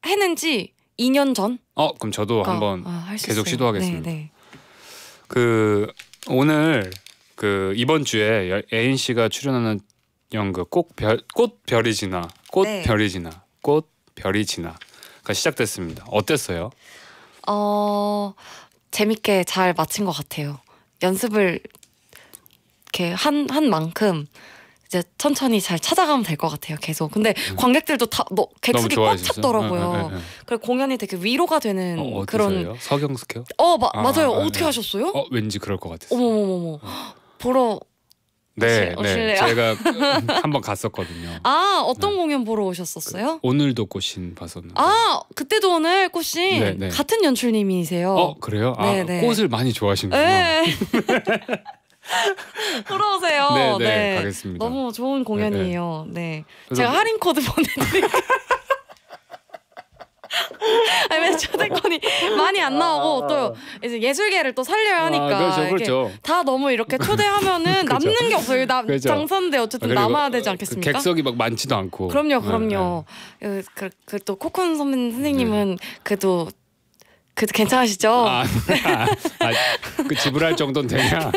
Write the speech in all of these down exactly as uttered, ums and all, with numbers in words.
했는지 이 년 전? 어 그럼 저도 그러니까, 한번 아, 계속 시도하겠습니다. 네, 네. 그 오늘 그 이번 주에 애인 씨가 출연하는 연극 꼭별 꽃별이 지나 꽃별이 네. 지나 꽃별이 지나가 시작됐습니다. 어땠어요? 어 재밌게 잘 마친 것 같아요. 연습을 이렇게 한, 한 만큼 이제 천천히 잘 찾아가면 될 것 같아요. 계속. 근데 음. 관객들도 다 너, 객석이 꽉 좋아하셨어요? 찼더라고요. 네, 네, 네. 그래서 공연이 되게 위로가 되는 어, 그런. 어디서요? 서경숙해요? 어 마, 아, 맞아요. 아, 어떻게 네. 하셨어요? 어 왠지 그럴 것 같았어요. 어머머머머. 보러 네, 오실- 네. 오실래요? 제가 한번 갔었거든요. 아 어떤 네. 공연 보러 오셨었어요? 오늘도 꽃신 봤었는데. 아 그때도 오늘 꽃신 네, 네. 같은 연출님이세요. 어 그래요? 아 네, 네. 꽃을 많이 좋아하시는구나. 네. 보러 오세요. 네, 네, 가겠습니다. 너무 좋은 공연이에요. 네. 그래서 제가 할인 코드 보내드릴게요. 아니 왜 초대권이 많이 안 나오고 또 이제 예술계를 또 살려야 하니까 아, 그렇죠, 이게 그렇죠. 다 너무 이렇게 초대하면은 그렇죠. 남는 게 없어요. 나 그렇죠. 장사인데 어쨌든 그리고 남아야 되지 그 않겠습니까? 객석이 막 많지도 않고. 그럼요, 네, 그럼요. 그, 그, 그 또 코쿤 선배 선생님은 그래도 그 괜찮으시죠? 아, 아, 그 지불할 정도는 되냐?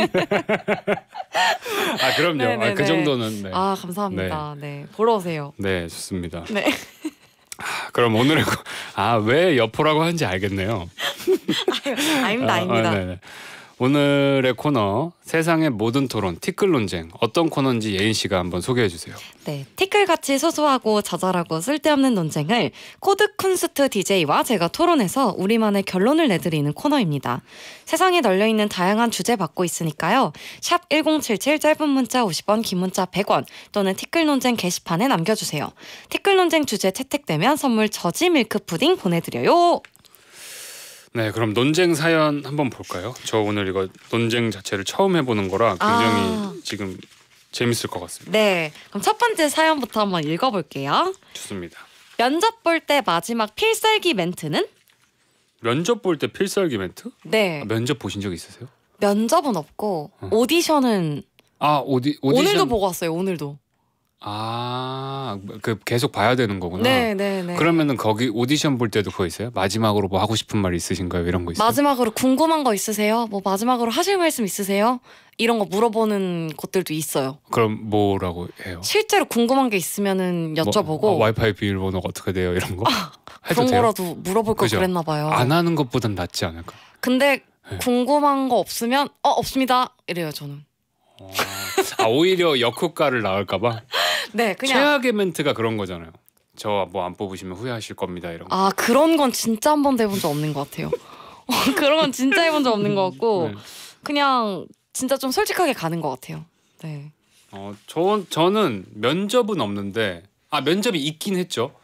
아 그럼요. 네, 네, 아, 그 네. 정도는 네. 아 감사합니다. 네. 보러 오세요. 네 좋습니다. 네. 아, 그럼 오늘의 아왜 여포라고 하는지 알겠네요. 아닙니다, 아, 아닙니다. 아, 네네. 오늘의 코너 세상의 모든 토론 티끌 논쟁 어떤 코너인지 예인 씨가 한번 소개해 주세요. 네, 티끌같이 소소하고 자잘하고 쓸데없는 논쟁을 코드 쿤스트 디제이와 제가 토론해서 우리만의 결론을 내드리는 코너입니다. 세상에 널려있는 다양한 주제 받고 있으니까요. 샵 일공칠칠 짧은 문자 오십 원, 긴 문자 백 원 또는 티끌 논쟁 게시판에 남겨주세요. 티끌 논쟁 주제 채택되면 선물 저지 밀크 푸딩 보내드려요. 네, 그럼 논쟁 사연 한번 볼까요? 저 오늘 이거 논쟁 자체를 처음 해보는 거라 굉장히 아. 지금 재밌을 것 같습니다. 네, 그럼 첫 번째 사연부터 한번 읽어볼게요. 좋습니다. 면접 볼 때 마지막 필살기 멘트는? 면접 볼 때 필살기 멘트? 네, 아, 면접 보신 적 있으세요? 면접은 없고 어. 오디션은 아 오디 오디션 오늘도 보고 왔어요. 오늘도. 아그 계속 봐야 되는 거구나. 네, 네, 네. 그러면은 거기 오디션 볼 때도 그거 있어요? 마지막으로 뭐 하고 싶은 말 있으신가요? 이런 거 있어요? 마지막으로 궁금한 거 있으세요? 뭐 마지막으로 하실 말씀 있으세요? 이런 거 물어보는 곳들도 있어요. 그럼 뭐라고 해요? 실제로 궁금한 게 있으면은 여쭤보고 뭐, 어, 와이파이 비밀번호가 어떻게 돼요? 이런 거 해도 그런 돼요? 거라도 물어볼 걸 그죠? 그랬나 봐요. 안 하는 것보단 낫지 않을까? 근데 네. 궁금한 거 없으면 어 없습니다 이래요 저는. 어, 아 오히려 역효과를 낳을까봐. 네 그냥 최악의 멘트가 그런 거잖아요. 저 뭐 안 뽑으시면 후회하실 겁니다 이런 거. 아 그런 건 진짜 한 번도 해본 적 없는 것 같아요. 어, 그런 건 진짜 해본 적 없는 것 같고 네. 그냥 진짜 좀 솔직하게 가는 것 같아요. 네. 어, 저 저는 면접은 없는데 아 면접이 있긴 했죠.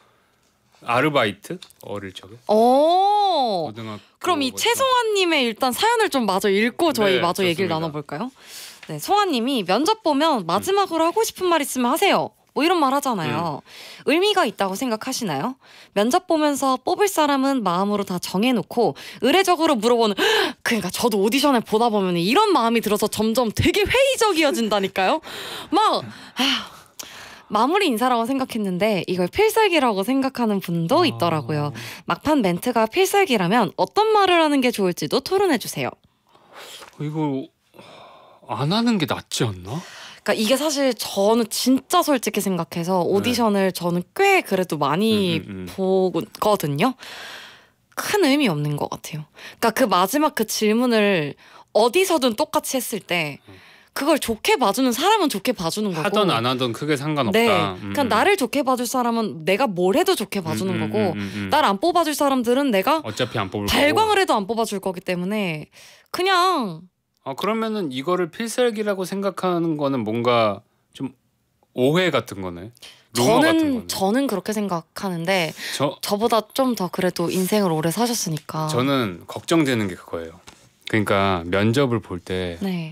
아르바이트 어릴 적에 오. 고등학교. 그럼 이 뭐 최송환님의 일단 사연을 좀 마저 읽고 저희 네, 마저 얘기를 좋습니다. 나눠볼까요? 네, 송환님이 면접 보면 마지막으로 하고 싶은 말 있으면 하세요. 뭐 이런 말 하잖아요. 의미가 있다고 생각하시나요? 면접 보면서 뽑을 사람은 마음으로 다 정해놓고 의례적으로 물어보는 그러니까 저도 오디션을 보다 보면 이런 마음이 들어서 점점 되게 회의적이어진다니까요. 막 아, 마무리 인사라고 생각했는데 이걸 필살기라고 생각하는 분도 있더라고요. 막판 멘트가 필살기라면 어떤 말을 하는 게 좋을지도 토론해주세요. 어, 이거 안 하는 게 낫지 않나? 그러니까 이게 사실 저는 진짜 솔직히 생각해서 오디션을 저는 꽤 그래도 많이 음, 음, 음. 보거든요. 큰 의미 없는 것 같아요. 그러니까 그 마지막 그 질문을 어디서든 똑같이 했을 때 그걸 좋게 봐주는 사람은 좋게 봐주는 거고 하던 안 하던 크게 상관없다. 네, 음, 그냥 음. 나를 좋게 봐줄 사람은 내가 뭘 해도 좋게 봐주는 음, 음, 거고 음, 음, 음. 날 안 뽑아줄 사람들은 내가 어차피 안 뽑을 거고. 발광을 해도 안 뽑아줄 거기 때문에 그냥 어, 그러면은 이거를 필살기라고 생각하는 거는 뭔가 좀 오해 같은 거네. 루머 같은 거네. 저는 저는 그렇게 생각하는데 저 저보다 좀 더 그래도 인생을 오래 사셨으니까. 저는 걱정되는 게 그거예요. 그러니까 면접을 볼 때 네.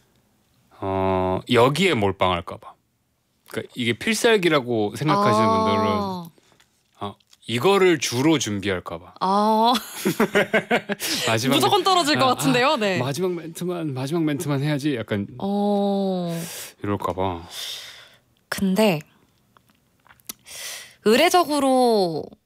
어, 여기에 몰빵할까 봐. 그러니까 이게 필살기라고 생각하시는 아. 분들은 어, 이거를 주로 준비할까 봐. 아 마지막 무조건 떨어질 아, 것 같은데요. 아, 네. 마지막 멘트만 마지막 멘트만 해야지 약간 어. 이럴까 봐. 근데 의례적으로